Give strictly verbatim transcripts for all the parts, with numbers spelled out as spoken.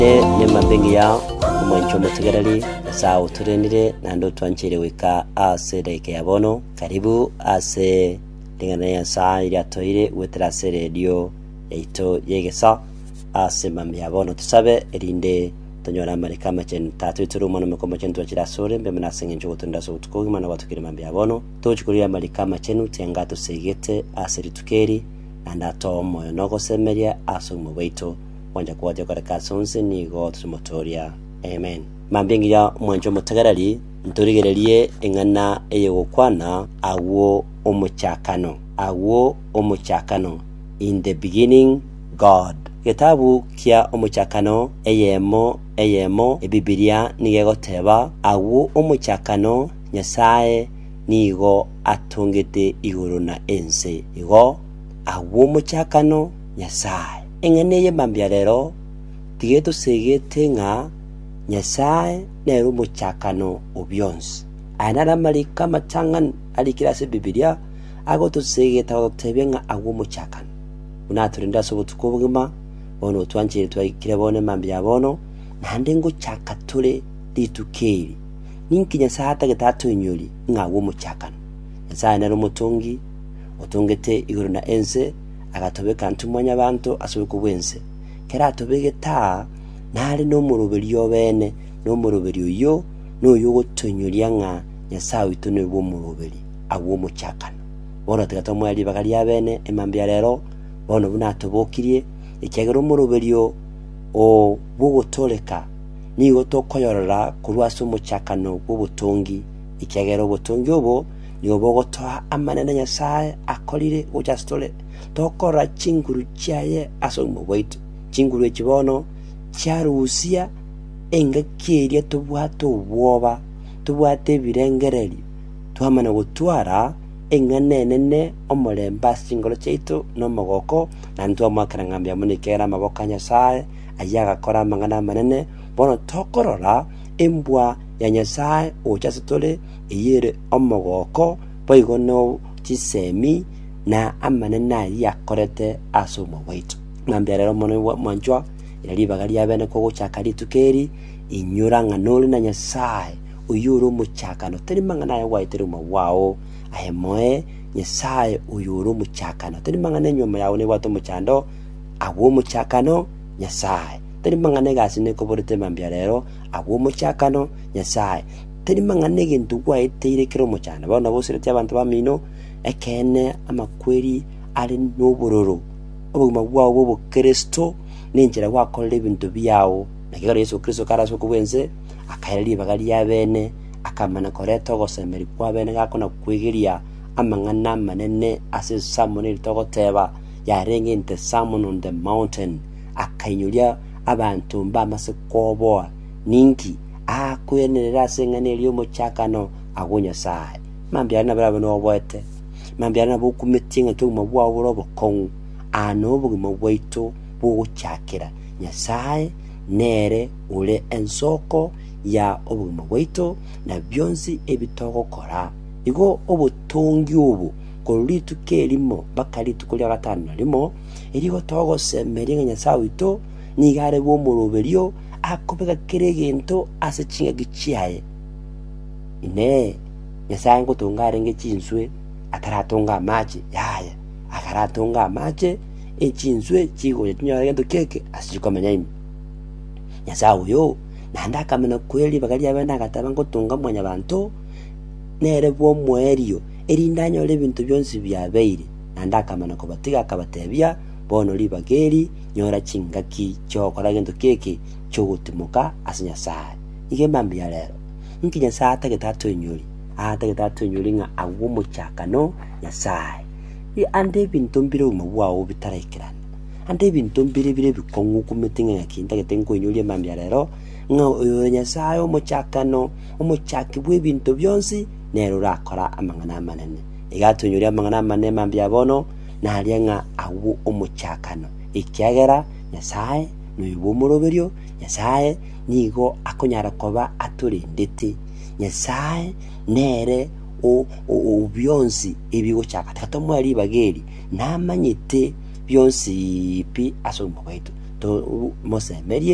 ne mambengi ya umwancho mutegerali sawo turenire nando twanchire wika ase deke yabono karibu ase lingana ya saa iri atoire wetera se radio eito yegesa ase mambi yabono tusabe erinde tonyora marika machen tatu turumo no meko machen twachira sore mbe mnasenga njo tunda so tukogi mana batukiri mambi yabono tochikuria marika machen tenga to segete ase ritukeri nanda to moyo noko semeria aso mubeito wanja kuwatia kwa kasonse ni go tumotoria amen mambengi ya mwanjo mutagarali ntorigerelie engana eyegokwana awo omuchakano awo omuchakano in the beginning God kitabu kia omuchakano eyemo eyemo ebibilia nigegoteba awo omuchakano nyasaye nigo atongete iguru na ense igo awo omuchakano nyasaye engane ye mambia lero tigeto segete nga nyasaye nero muchakano obyons anara malika matangan alikira se bibilia agoto segeta otebenga awo muchakano unaturinda so butukubugima bono twanchire twakire bone mambia bono nande ngo chakatule litukeri ninkinya sahata getatu inyuri nga awo muchakano nyasaye nero mutungi otongete iguru na ense agatobeka ntumwanya abantu asubiku bwense kera tobegeta nali no murubeliyo bene no murubeliyo yo no yugo tonyulia nga nyasawe tone bo murubeli awo muchakano bono tegatomwe ali bagali abene emambia lero bono bunatobokirie ekegero murubeliyo o bugotoleka nigo tokoyorora kurwaso muchakano bw'ubutungi ekegero butungi obo nigo bogotoa amanene nyasaye akolire ujastole tokora chinguru chaye aso mubwito chinguru ekibono charusia engakiria tubwato bwoba tubwate birengereri twamana gutwara enganenene omulemba singolo cheito no mogoko nantu amakarangambya munikera maboka nyasaye ayaga kora mangana manene bono tokorora embwa ya nyasaye ojasitole eyere omogoko boigono chisemi na amanena yakorete aso mubwito nambya rero mono mwanjwa irali bagali abene ko guchakari tukeri inyuranga noli na nyasaye uyuru muchakano teri mangana ya waitero mawao ahemoe nyasaye uyuru muchakano teri mangana nyoma yawo ne wato muchando awo muchakano nyasaye teri mangana gasine ko borite mambya rero awo muchakano nyasaye teri mangana gintu waitire kiro muchana bana bosire abantu bamino ekene amakweri ali n'ubururu obuguma bwawo bwo Kristo ninjira wakolle ibintu byawo nakigaro Yesu Kristo karaso kubwenze akayali bagali yabene akamana koreto gosemeri kwa bene gakona kwigiria amangana manene ase samone litogoteba yarenge inte salmon on the mountain akainyulia abantu mbamase koboa ninki akwenerera sengane liyo muchakano agonya sae mambya na brabo no bwete mambya na bukumetinga cyo mabwa burobo kon ano bugimo bwaito buguchakira nyasaye nere ule ensoko ya obugimo bwaito na byonzi ebitoko kora igo obutungi ubu kolitu kelimo bakali tukulya gatano limo irigo togo semeringa nyasawe ito nigare bo murubelyo akobeka kiregento ase chinga gichiaye ine nyasaye ngo tungare ngechinswe ataratunga maji yaya akaratunga maji echinswe chigo yanyora gento keke asikomenya imi nyasawe yo nanda kamena kweli bagali abana gataba ngo tunga mwanya bantu nere bwo mwerio erindanyo lebintu byonsi byabeire nanda kamena ko batiga kabatebya bono libageri nyora chingaki chokora gento keke cyo gutimuka asinya sae ige mambi ya lero nkinya saa tagetatu inyuri ata getatu inyuri nga awo muchakano nyasaye i ande bintu mbire umwawo bitarekirana ande bintu mbire bire bikongu kumetinga yakinta getengo inyuri mambi ya lero nga oyo nyasaye omuchakano omuchaki bwe bintu byonsi nero rakora amangana manene igatu inyuri amangana manene mambi ya bono na alianga awo omuchakano ikyagera nyasaye nuibo muroberyo nyasaye nigo akonyara koba aturindete nyasaye nere o o byonsi ebigo chaka tatomwe ali bageri namanyite byonsi pi aso mubaitu to mose merie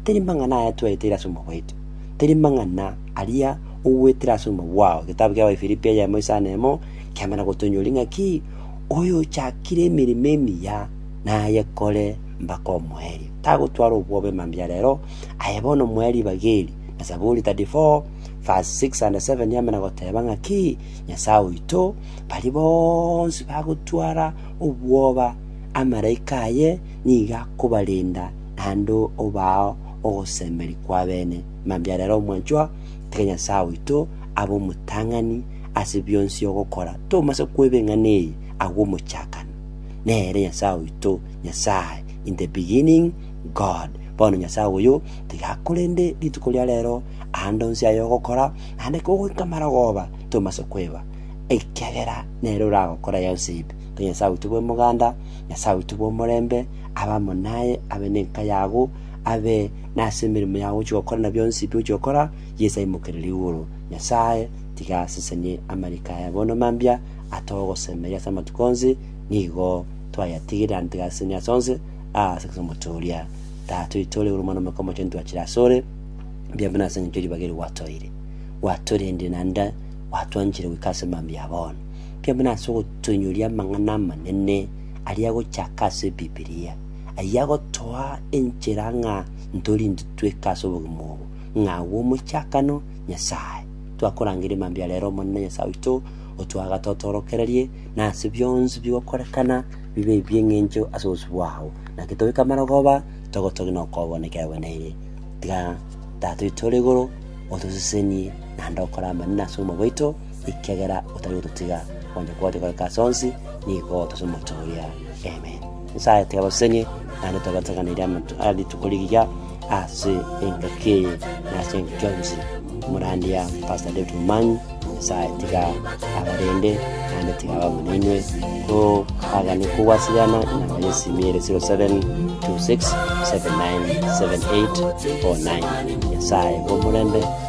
teri mangana ya tuwaitira sumo wetu teri mangana alia uwetira sumo wow kitabu kya Filipi ya Moisa nemo kiamana kutonyolinga ki oyo chakire mirimemi ya na yekole mbako mweli tagutwara ubwobe mambya rero ayebono mweli bageli na Zaburi thirty-four verse six and seven yamana goteba ngaki Nyasaye ito bali bonse bagutwara ubwoba amaraika ye niga kubalinda nando obao osemeri kwa bene mambya rero mwanjwa tekenya Nyasaye ito abo mutangani asibyonsi yogokora to mase kwebengane agwo muchakana nere Nyasaye ito Nyasaye in the beginning God bono Nyasaye uyu tigakurende litukulya lero andonsi ayogokora ande ko kamara goba to mase kweba ekegera nero ragokora yosip to Nyasaye ito bwe muganda Nyasaye ito bwe murembe abamo naye abeneka yago abe nasemirimo yawo cyokora na byonsi byo cyokora yesa imukereri wuro Nyasaye tiga sisenye Amerika ya bono mambya atogo semeya sama tukonzi nigo twayatigira ndiga senya sonze a sekso motoria tatu itole urumano makomo chentu achira sore bya bana senye tuli bageri watoire watore ndi nanda watu anjire wikase mambya bono bya bana so tunyulia mangana manene aliyago chakase Biblia ayago toa encheranga ndoli nditwe kaso bugmo ngawo muchakano Nyasaye twakorangire mambya lero monna Nyasaye ito otwaga totorokererie na sibyonzi byokorekana bibe byengenjo asoswaho na kitowe kamara goba togotogi no koboneka wenere tiga tatu itolegoro otoseni nando korama na somo bwito ikegera utari ututiga wanje kwate kwa kasonsi niko tosomotoria amen Nyasaye tigabosenye nando togatagana matu ali tukoligiya ase engake na senjonzi murandia Pastor David Mumanyi Nyasaye tiga abarende nando tiga bamunenwe ko agane kuwasiliana na Yesu miere zero seven two six seven nine seven eight four nine Nyasaye bomurembe